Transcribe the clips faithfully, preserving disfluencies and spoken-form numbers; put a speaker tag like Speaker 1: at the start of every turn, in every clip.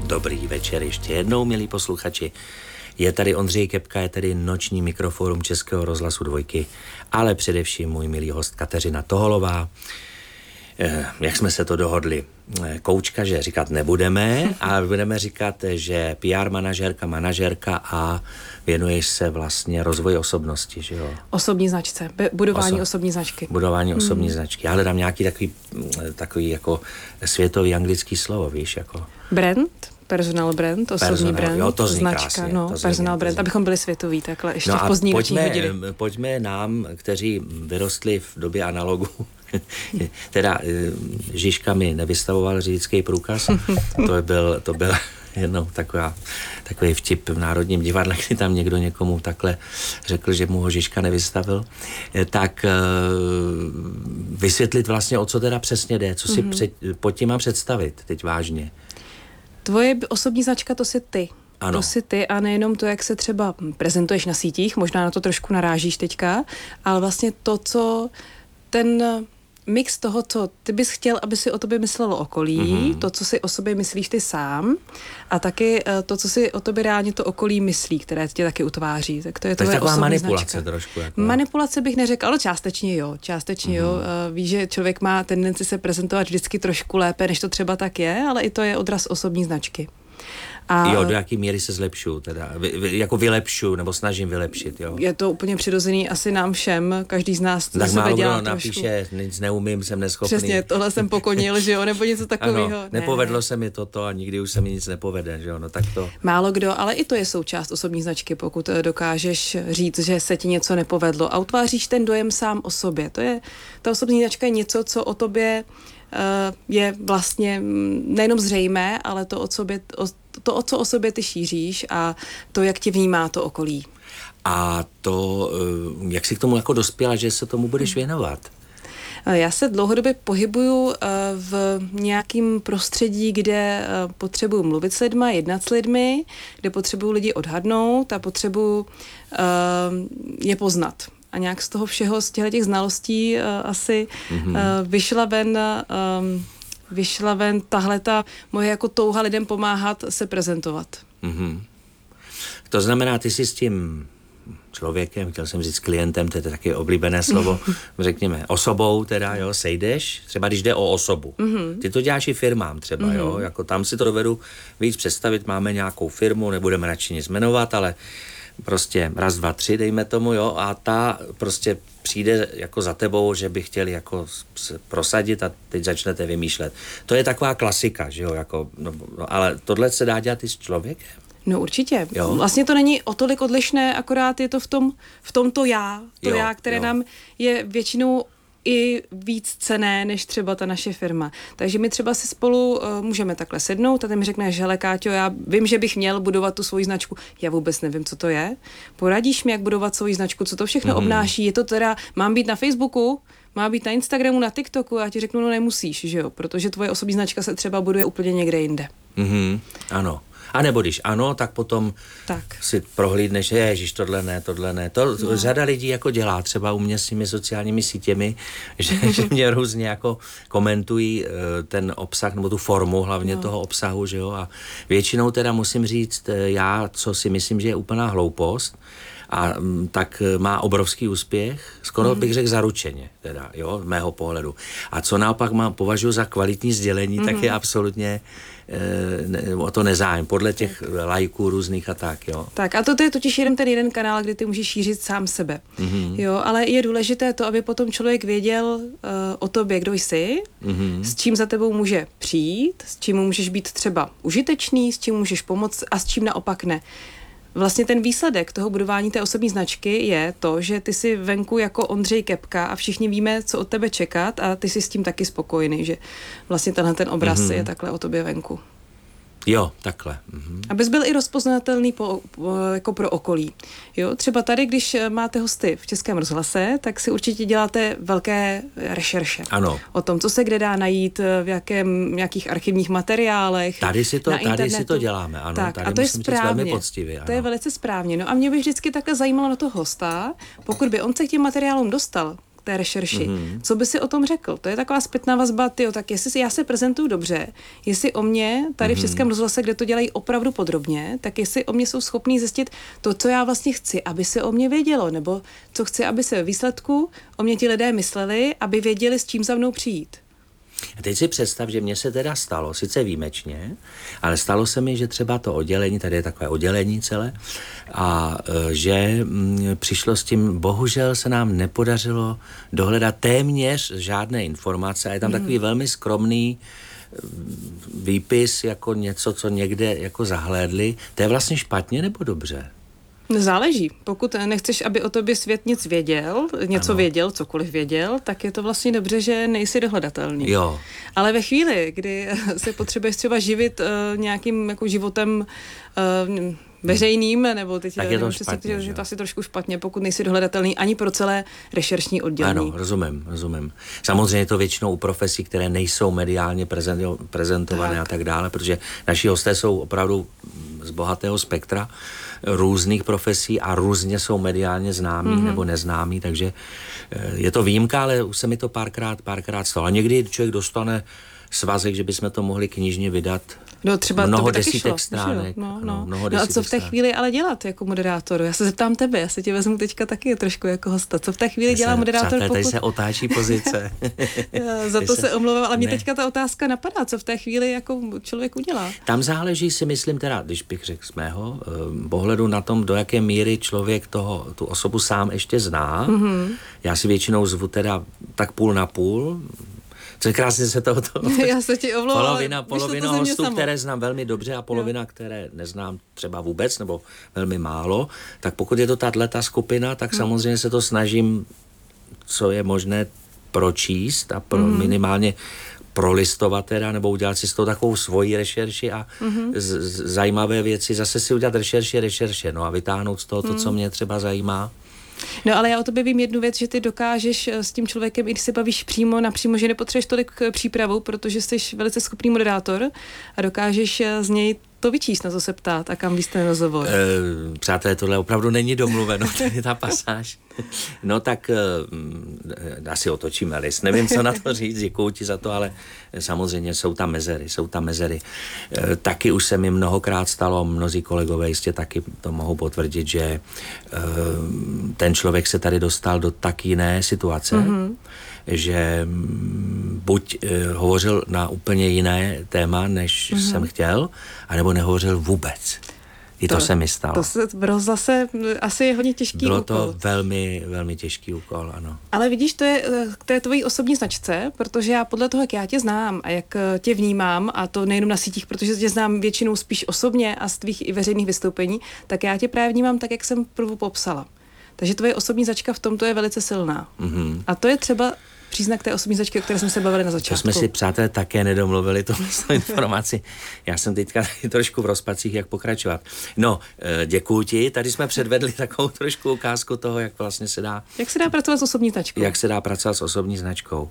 Speaker 1: Dobrý večer ještě jednou, milí posluchači. Je tady Ondřej Kepka, je tady noční mikroforum Českého rozhlasu Dvojky, ale především můj milý host Kateřina Toholová. Eh, jak jsme se to dohodli? Eh, koučka, že říkat nebudeme, ale budeme říkat, že P R manažerka, manažerka a věnuješ se vlastně rozvoji osobnosti, že jo?
Speaker 2: Osobní značce, budování Oso- osobní značky.
Speaker 1: Budování hmm. osobní značky. Já hledám nějaký takový, takový jako světový anglický slovo, víš, jako...
Speaker 2: Brand? Personal brand, osobní
Speaker 1: personal,
Speaker 2: brand,
Speaker 1: jo, to zní
Speaker 2: značka,
Speaker 1: krásně,
Speaker 2: no,
Speaker 1: to zní,
Speaker 2: personal
Speaker 1: to
Speaker 2: brand,
Speaker 1: zní.
Speaker 2: abychom byli světoví, takhle ještě
Speaker 1: no
Speaker 2: v pozdní noční
Speaker 1: pojďme,
Speaker 2: hodiny.
Speaker 1: pojďme nám, kteří vyrostli v době analogu, teda Žižka mi nevystavoval řidičský průkaz, to byl, to byl jednou taková, takový vtip v Národním divadle, kdy tam někdo někomu takhle řekl, že mu ho Žižka nevystavil, tak vysvětlit vlastně, o co teda přesně jde, co si mm-hmm. před, pod tím mám představit teď vážně.
Speaker 2: Tvoje osobní značka, to jsi ty.
Speaker 1: Ano.
Speaker 2: To jsi ty a nejenom to, jak se třeba prezentuješ na sítích, možná na to trošku narážíš teďka, ale vlastně to, co ten mix toho, co ty bys chtěl, aby si o tobě myslelo okolí, mm-hmm. to, co si o sobě myslíš ty sám a taky to, co si o tobě reálně to okolí myslí, které tě taky utváří. Tak to je tvoje osobní
Speaker 1: manipulace
Speaker 2: značka.
Speaker 1: Trošku. Jako.
Speaker 2: Manipulace bych neřekla, ale částečně jo. Částečně mm-hmm. jo. Víš, že člověk má tendenci se prezentovat vždycky trošku lépe, než to třeba tak je, ale i to je odraz osobní značky.
Speaker 1: A jo, do jaký míry se zlepšuju, teda, vy, vy, jako vylepšu, nebo snažím vylepšit, jo.
Speaker 2: Je to úplně přirozený asi nám všem, každý z nás
Speaker 1: tak
Speaker 2: sebe dělá trošku.
Speaker 1: napíše, nic neumím, jsem neschopný.
Speaker 2: Přesně, tohle jsem pokonil, že jo, nebo něco takového.
Speaker 1: Ano, nepovedlo ne. se mi toto a nikdy už se mi nic nepovede, že jo, no tak to.
Speaker 2: Málo kdo, ale i to je součást osobní značky, pokud dokážeš říct, že se ti něco nepovedlo a utváříš ten dojem sám o sobě. To je, ta osobní značka je něco, co o tobě je vlastně nejenom zřejmé, ale to, o sobě, o, to, o co o sobě ty šíříš a to, jak tě vnímá to okolí.
Speaker 1: A to, jak jsi k tomu jako dospěla, že se tomu budeš věnovat?
Speaker 2: Já se dlouhodobě pohybuju v nějakém prostředí, kde potřebuju mluvit s lidma, jednat s lidmi, kde potřebuju lidi odhadnout a potřebuju je poznat. A nějak z toho všeho, z těch znalostí uh, asi mm-hmm. uh, vyšla ven, um, vyšla ven tahleta moje jako touha lidem pomáhat se prezentovat.
Speaker 1: Mm-hmm. To znamená, ty jsi s tím člověkem, chtěl jsem říct klientem, to je taky oblíbené slovo, řekněme osobou teda, jo, sejdeš, třeba když jde o osobu. Mm-hmm. Ty to děláš i firmám třeba, mm-hmm. jo, jako tam si to dovedu víc představit, máme nějakou firmu, nebudeme radši nic jmenovat, ale prostě raz, dva, tři, dejme tomu, jo, a ta prostě přijde jako za tebou, že by chtěli jako se prosadit a teď začnete vymýšlet. To je taková klasika, že jo, jako, no, no, ale tohle se dá dělat i s člověkem.
Speaker 2: No určitě.
Speaker 1: Jo.
Speaker 2: Vlastně to není o tolik odlišné, akorát je to v tom, v tom to já, to
Speaker 1: jo,
Speaker 2: já, které
Speaker 1: jo.
Speaker 2: nám je většinou i víc cenné, než třeba ta naše firma. Takže my třeba si spolu uh, můžeme takhle sednout a ty mi řekneš, hele Káťo, já vím, že bych měl budovat tu svoji značku. Já vůbec nevím, co to je. Poradíš mi, jak budovat svoji značku, co to všechno mm. obnáší. Je to teda, mám být na Facebooku, má být na Instagramu, na TikToku, a já ti řeknu, no nemusíš, že jo, protože tvoje osobní značka se třeba buduje úplně někde jinde.
Speaker 1: Mm-hmm. Ano. A nebo když ano, tak potom
Speaker 2: tak.
Speaker 1: si prohlídneš, ježiš, tohle ne, tohle ne. To no. řada lidí jako dělá, třeba u mě s těmi sociálními sítěmi, že, že mě různě jako komentují ten obsah, nebo tu formu hlavně no. toho obsahu, že jo. A většinou teda musím říct, já, co si myslím, že je úplná hloupost, a tak má obrovský úspěch, skoro mm. bych řekl zaručeně, teda, jo, z mého pohledu. A co naopak mám, považuji za kvalitní sdělení, mm. tak je absolutně e, ne, o to nezájem, podle těch lajků různých a tak, jo.
Speaker 2: Tak a to je totiž jeden ten jeden kanál, kde ty můžeš šířit sám sebe, mm. jo, ale je důležité to, aby potom člověk věděl uh, o tobě, kdo jsi, mm. s čím za tebou může přijít, s čím můžeš být třeba užitečný, s čím můžeš pomoct a s čím naopak ne. Vlastně ten výsledek toho budování té osobní značky je to, že ty jsi venku jako Ondřej Kepka a všichni víme, co od tebe čekat a ty jsi s tím taky spokojený, že vlastně tenhle ten obraz mm-hmm. je takhle o tobě venku.
Speaker 1: Jo, takhle. Mhm.
Speaker 2: Abys byl i rozpoznatelný po, po, jako pro okolí. Jo, třeba tady, když máte hosty v Českém rozhlase, tak si určitě děláte velké rešerše.
Speaker 1: Ano.
Speaker 2: O tom, co se kde dá najít, v jakém, nějakých archivních materiálech.
Speaker 1: Tady si to,
Speaker 2: na
Speaker 1: tady
Speaker 2: internetu.
Speaker 1: si to děláme, ano.
Speaker 2: Tak,
Speaker 1: tady
Speaker 2: a to je
Speaker 1: musím
Speaker 2: správně.
Speaker 1: velmi poctivě, ano.
Speaker 2: To je velice správně. No a mě by vždycky takhle zajímalo na toho hosta, pokud by on se k těm materiálům dostal, té rešerši. Mm-hmm. Co by si o tom řekl? To je taková zpětná vazba, tyjo, tak jestli já se prezentuju dobře, jestli o mě tady v Českém rozhlase, kde to dělají opravdu podrobně, tak jestli o mě jsou schopní zjistit to, co já vlastně chci, aby se o mě vědělo, nebo co chci, aby se ve výsledku o mě ti lidé mysleli, aby věděli, s čím za mnou přijít.
Speaker 1: A teď si představ, že mně se teda stalo, sice výjimečně, ale stalo se mi, že třeba to oddělení, tady je takové oddělení celé, a že m, přišlo s tím, bohužel se nám nepodařilo dohledat téměř žádné informace a je tam mm. takový velmi skromný výpis, jako něco, co někde jako zahlédli. To je vlastně špatně nebo dobře?
Speaker 2: Záleží. Pokud nechceš, aby o tobě svět nic věděl, něco ano. věděl, cokoliv věděl, tak je to vlastně dobře, že nejsi dohledatelný.
Speaker 1: Jo.
Speaker 2: Ale ve chvíli, kdy se potřebuješ třeba živit uh, nějakým jako životem uh, veřejným, nebo teď
Speaker 1: tak je to špatně,
Speaker 2: že to asi trošku špatně, pokud nejsi dohledatelný ani pro celé rešeršní oddělení.
Speaker 1: Ano, rozumím, rozumím. Samozřejmě je to většinou u profesí, které nejsou mediálně prezentované tak. a tak dále, protože naši hosté jsou opravdu z bohatého spektra různých profesí a různě jsou mediálně známí mm-hmm. nebo neznámí, takže je to výjimka, ale už se mi to párkrát, párkrát stalo. A někdy člověk dostane svazek, že bychom to mohli knižně vydat.
Speaker 2: No třeba
Speaker 1: mnoho
Speaker 2: to by
Speaker 1: desítek stránek.
Speaker 2: No, no.
Speaker 1: No, mnoho
Speaker 2: no a co v té
Speaker 1: stránek.
Speaker 2: chvíli ale dělat jako moderátoru? Já se zeptám tebe, já se tě vezmu teďka taky trošku jako hosta. Co v té chvíli dělá moderátor,
Speaker 1: přátelé,
Speaker 2: pokud...
Speaker 1: Tady se otáčí pozice.
Speaker 2: Za to se, se omlouvám, ale mě
Speaker 1: ne.
Speaker 2: teďka ta otázka napadá. Co v té chvíli jako člověk udělá?
Speaker 1: Tam záleží, si myslím, teda, když bych řekl z mého uh, pohledu na tom, do jaké míry člověk toho, tu osobu sám ještě zná. Mm-hmm. Já si většinou zvu teda tak půl na půl. Co je krásně se toho to...
Speaker 2: Já se ti omlouvám.
Speaker 1: Polovina, polovina hostů, které znám velmi dobře a polovina, jo. které neznám třeba vůbec nebo velmi málo, tak pokud je to tato skupina, tak hmm. samozřejmě se to snažím, co je možné pročíst a pro hmm. minimálně prolistovat teda, nebo udělat si z toho takovou svoji rešerši a mm-hmm. z, z, zajímavé věci, zase si udělat rešerši, rešerše, no a vytáhnout z toho to, mm. co mě třeba zajímá.
Speaker 2: No ale já o tobě vím jednu věc, že ty dokážeš s tím člověkem, i když se bavíš přímo napřímo, že nepotřebuješ tolik přípravu, protože jsi velice schopný moderátor a dokážeš z něj to vyčíst, na co se ptát a kam víš ten rozhovor.
Speaker 1: E, přátelé, tohle opravdu není domluveno, tady ta pasáž. No tak e, asi otočíme list. Nevím, co na to říct, děkuju ti za to, ale samozřejmě jsou tam mezery, jsou tam mezery. E, taky už se mi mnohokrát stalo, mnozí kolegové jistě taky to mohou potvrdit, že e, ten člověk se tady dostal do tak jiné situace, mm-hmm. že buď e, hovořil na úplně jiné téma, než mm-hmm. jsem chtěl, anebo nehovořil vůbec. I to, to se mi stalo.
Speaker 2: To se v rozhlase asi je hodně těžký
Speaker 1: Bylo
Speaker 2: úkol.
Speaker 1: Bylo to velmi, velmi těžký úkol, ano.
Speaker 2: Ale vidíš, to je k té tvojí osobní značce, protože já podle toho, jak já tě znám a jak tě vnímám, a to nejenom na sítích, protože tě znám většinou spíš osobně a z tvých i veřejných vystoupení, tak já tě právě vnímám tak, jak jsem prvu popsala. Takže tvoje osobní značka v tomto je velice silná. Mm-hmm. A to je třeba příznak té osobní značky, o které jsme se bavili na začátku.
Speaker 1: To jsme si, přátelé, také nedomluvili tu informaci. Já jsem teďka trošku v rozpacích, jak pokračovat. No, děkuju ti. Tady jsme předvedli takovou trošku ukázku toho, jak vlastně se dá...
Speaker 2: Jak se dá pracovat s osobní značkou?
Speaker 1: Jak se dá pracovat s osobní značkou.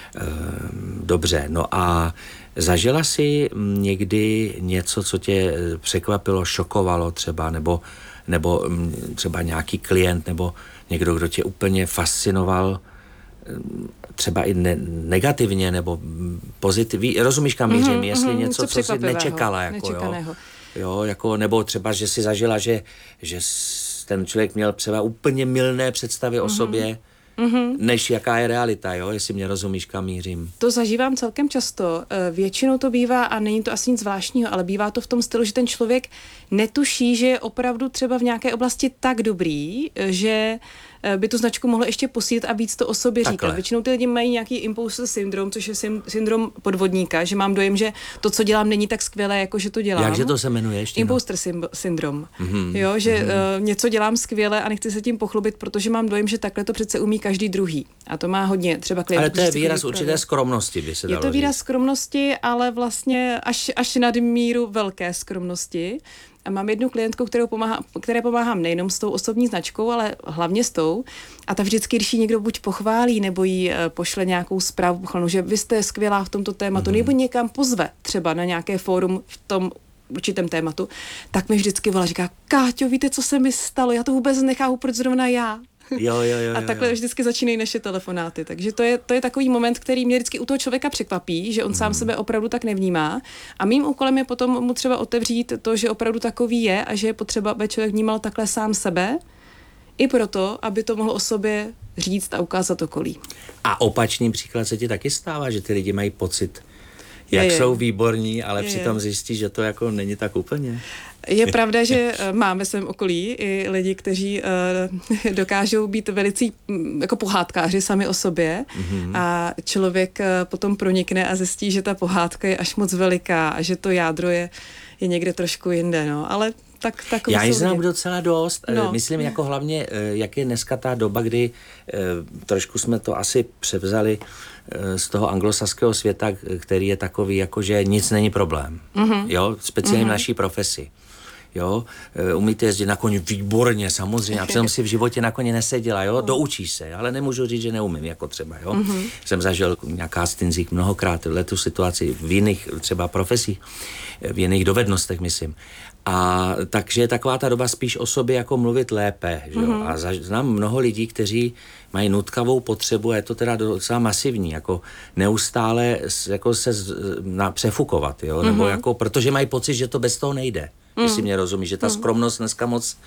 Speaker 1: Dobře, no a zažila jsi někdy něco, co tě překvapilo, šokovalo třeba, nebo, nebo třeba nějaký klient, nebo někdo, kdo tě úplně fascinoval, třeba i ne, negativně nebo pozitivně, rozumíš, kam mířím, mm-hmm, jestli mm-hmm, něco, co jsi nečekala, jako jo, jo, jako, nebo třeba, že si zažila, že, že ten člověk měl třeba úplně mylné představy mm-hmm. o sobě, mm-hmm. než jaká je realita, jo, jestli mě rozumíš, kam mířím.
Speaker 2: To zažívám celkem často. Většinou to bývá, a není to asi nic zvláštního, ale bývá to v tom stylu, že ten člověk netuší, že je opravdu třeba v nějaké oblasti tak dobrý, že by tu značku mohlo ještě posílit a víc to o sobě říkat. Takhle. Většinou ty lidi mají nějaký imposter syndrom, což je syndrom podvodníka, že mám dojem, že to, co dělám, není tak skvělé, jako že to dělám.
Speaker 1: Jakže to se jmenuje ještě?
Speaker 2: Imposter no? syndrom. Mm-hmm. Jo, že mm-hmm. uh, něco dělám skvěle a nechci se tím pochlubit, protože mám dojem, že takhle to přece umí každý druhý. A to má hodně třeba klientů.
Speaker 1: Ale to je výraz určité skromnosti, by se dalo
Speaker 2: Je to výraz
Speaker 1: říct.
Speaker 2: skromnosti, ale vlastně až, až nad míru velké skromnosti. A mám jednu klientku, kterou pomáhá, které pomáhám nejenom s tou osobní značkou, ale hlavně s tou. A ta vždycky, když ji někdo buď pochválí, nebo jí pošle nějakou zprávu pochvalnou, že vy jste skvělá v tomto tématu, mm-hmm. nebo někam pozve třeba na nějaké fórum v tom určitém tématu, tak mi vždycky volá, říká, Káťo, víte, co se mi stalo? Já to vůbec nechápu, proč zrovna já.
Speaker 1: Jo, jo, jo,
Speaker 2: A takhle
Speaker 1: jo.
Speaker 2: vždycky začínají naše telefonáty. Takže to je, to je takový moment, který mě vždycky u toho člověka překvapí, že on sám sebe opravdu tak nevnímá. A mým úkolem je potom mu třeba otevřít to, že opravdu takový je a že je potřeba, aby člověk vnímal takhle sám sebe, i proto, aby to mohl o sobě říct a ukázat okolí.
Speaker 1: A opačný příklad se ti taky stává, že ty lidi mají pocit, jak
Speaker 2: je, je.
Speaker 1: jsou výborní, ale
Speaker 2: je,
Speaker 1: přitom
Speaker 2: je.
Speaker 1: zjistí, že to jako není tak úplně.
Speaker 2: Je pravda, že máme ve svém okolí i lidi, kteří uh, dokážou být velicí um, jako pohádkáři sami o sobě mm-hmm. a člověk uh, potom pronikne a zjistí, že ta pohádka je až moc veliká a že to jádro je, je někde trošku jinde, no, ale tak, tak
Speaker 1: Já ji znám docela dost.
Speaker 2: No.
Speaker 1: Myslím jako hlavně, jak je dneska ta doba, kdy trošku jsme to asi převzali z toho anglosaského světa, který je takový, jako že nic není problém. Mm-hmm. Jo, speciálně mm-hmm. v naší profesi. Jo, umíte jezdit na koni výborně, samozřejmě, a přitom si v životě na koni neseděla, jo, doučíš se, ale nemůžu říct, že neumím, jako třeba, jo. Mm-hmm. Jsem zažil nějaká stinzík mnohokrát tu situaci v jiných třeba profesích, v jiných dovednostech, myslím. A takže je taková ta doba spíš o sobě jako mluvit lépe, že jo. Mm-hmm. A zaž, znám mnoho lidí, kteří mají nutkavou potřebu, a je to teda docela masivní, jako neustále jako se z, na, přefukovat, jo, mm-hmm. nebo jako, protože mají pocit, že to bez toho nejde. Mm. Jestli mě rozumíš, že ta mm. skromnost dneska moc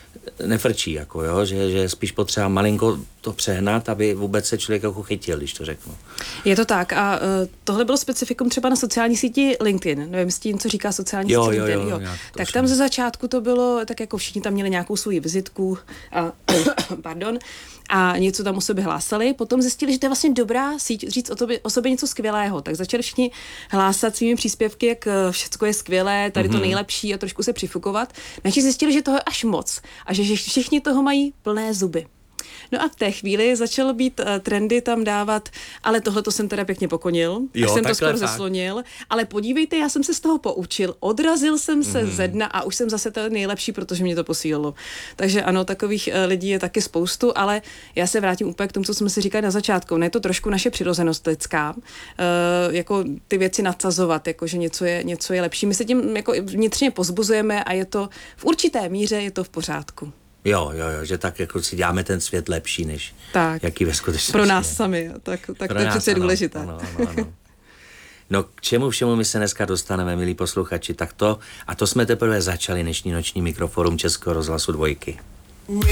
Speaker 1: nefrčí, jako jo, že, že je spíš potřeba malinko to přehnat, aby vůbec se člověk jako chytil, když to řeknu.
Speaker 2: Je to tak a uh, tohle bylo specifikum třeba na sociální síti LinkedIn, nevím, s tím, co říká sociální
Speaker 1: jo,
Speaker 2: síti
Speaker 1: jo,
Speaker 2: LinkedIn,
Speaker 1: jo,
Speaker 2: jo. Tak
Speaker 1: jsem...
Speaker 2: tam ze začátku to bylo, tak jako všichni tam měli nějakou svou vizitku a, pardon, a něco tam o sobě hlásali, potom zjistili, že to je vlastně dobrá síť říct o, tobě, o sobě něco skvělého, tak začali všichni hlásat svými příspěvky, jak všecko je skvělé, tady mm-hmm. to nejlepší a trošku se přifukovat, takže zjistili, že toho je až moc a že všichni toho mají plné zuby. No a v té chvíli začalo být uh, trendy tam dávat, ale tohle to jsem teda pěkně pokonil, jo, jsem to skoro tak zeslonil, ale podívejte, já jsem se z toho poučil, odrazil jsem se mm. ze dna a už jsem zase to nejlepší, protože mě to posílilo. Takže ano, takových uh, lidí je taky spoustu, ale já se vrátím úplně k tomu, co jsme si říkali na začátku. Ne, je to trošku naše přirozenost lidská, uh, jako ty věci nadsazovat, jako že něco je, něco je lepší. My se tím jako vnitřně pozbuzujeme a je to v určité míře je to v pořádku.
Speaker 1: Jo, jo, jo, že tak jako si děláme ten svět lepší, než
Speaker 2: tak,
Speaker 1: jaký ve skutečnosti.
Speaker 2: Pro nás sami, tak, tak to je přece důležité.
Speaker 1: Ano, ano, ano. No k čemu všemu my se dneska dostaneme, milí posluchači, tak to, a to jsme teprve začali dnešní noční mikroforum Českého rozhlasu Dvojky.